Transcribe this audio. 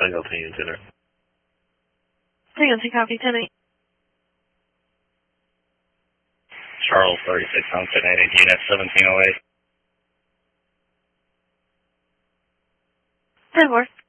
Tango Team, 10. Tango 2, copy, 10-8. Charles 36 on 10-8, unit 1708. 10-4.